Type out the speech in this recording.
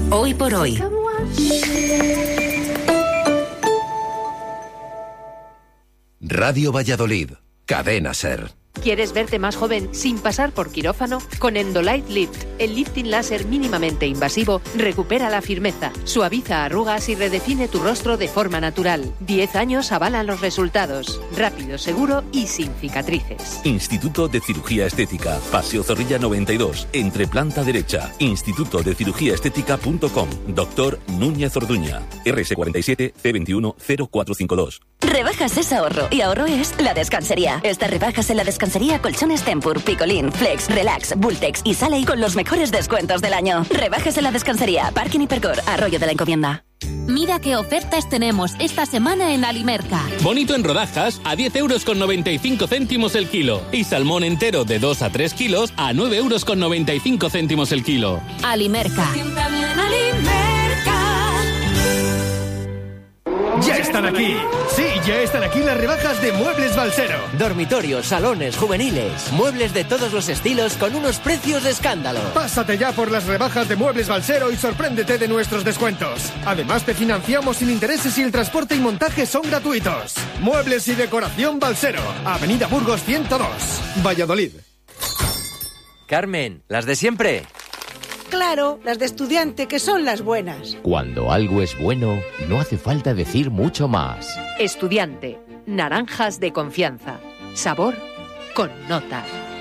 Hoy por hoy. Radio Valladolid, Cadena SER. ¿Quieres verte más joven sin pasar por quirófano? Con Endolight Lift, el lifting láser mínimamente invasivo, recupera la firmeza, suaviza arrugas y redefine tu rostro de forma natural. 10 años avalan los resultados. Rápido, seguro y sin cicatrices. Instituto de Cirugía Estética, Paseo Zorrilla 92, entre planta derecha. Institutodecirugíaestética.com. Doctor Núñez Orduña. RS47 C21 0452. Rebajas es ahorro y ahorro es La Descansería. Estas rebajas en La Descansería, colchones Tempur, Picolín, Flex, Relax, Bultex y Saley con los mejores descuentos del año. Rebajas en La Descansería, Parking Hipercor, Arroyo de la Encomienda. Mira qué ofertas tenemos esta semana en Alimerca. Bonito en rodajas a 10,95 € el kilo. Y salmón entero de 2 a 3 kilos a 9,95 € el kilo. Alimerca. ¡Ya están aquí! Sí, ya están aquí las rebajas de Muebles Balsero. Dormitorios, salones, juveniles, muebles de todos los estilos con unos precios de escándalo. Pásate ya por las rebajas de Muebles Balsero y sorpréndete de nuestros descuentos. Además te financiamos sin intereses y el transporte y montaje son gratuitos. Muebles y decoración Balsero, Avenida Burgos 102, Valladolid. Carmen, ¿las de siempre? Claro, las de estudiante, que son las buenas. Cuando algo es bueno, no hace falta decir mucho más. Estudiante, naranjas de confianza. Sabor con nota.